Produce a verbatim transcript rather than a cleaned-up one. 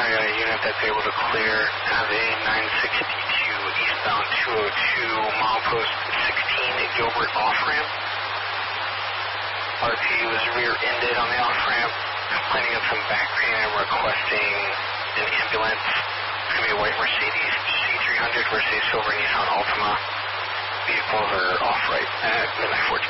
I got a unit that's able to clear, have a nine sixty-two eastbound two oh two, milepost sixteen at Gilbert off-ramp. R P was rear-ended on the off-ramp, complaining of some back pain and requesting an ambulance. It's going to be a white Mercedes C three hundred versus silver Nissan Altima. Vehicles are off-right at midnight fourteen.